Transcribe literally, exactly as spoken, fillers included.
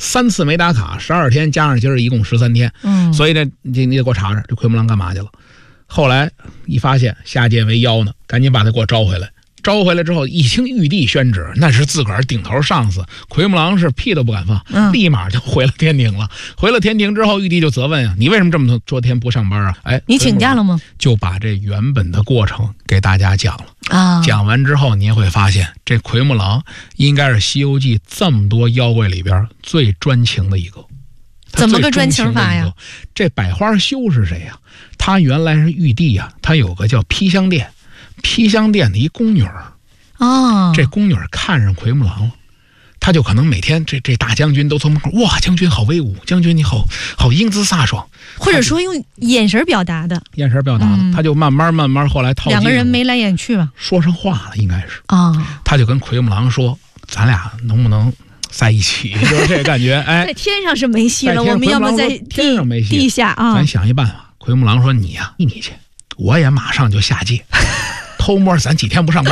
三次没打卡，十二天加上今儿一共十三天。 嗯， 所以呢，你你得给我查查这奎木狼干嘛去了。后来一发现下界为妖呢，赶紧把他给我招回来。招回来之后，一听玉帝宣旨，那是自个儿顶头上司，奎木狼是屁都不敢放， 嗯、 立马就回了天庭了。回了天庭之后，玉帝就责问啊，你为什么这么多天不上班啊？哎， 你请假了吗？ 就把这原本的过程给大家讲了啊。 讲完之后，你也会发现，这奎木狼应该是《西游记》这么多妖怪里边最专情的一个。 怎么个专情法呀？ 这百花羞是谁呀？他原来是玉帝啊，他有个叫披香殿。披香殿的一宫女儿， 哦， 这宫女儿看上奎木狼了，他就可能每天这这大将军都从门口，哇，将军好威武，将军你好好英姿飒爽， 或者说用眼神表达的， 眼神表达的，嗯、他就慢慢慢慢后来套近乎， 两个人眉来眼去吧， 说上话了，应该是啊、哦， 他就跟奎木狼说，咱俩能不能在一起？就是这个感觉，哎， 在天上是没戏了，我们要不在天上没戏， 地下啊， 咱想一办法。奎木狼说，你呀、啊，你去。我也马上就下界，偷摸咱几天不上班。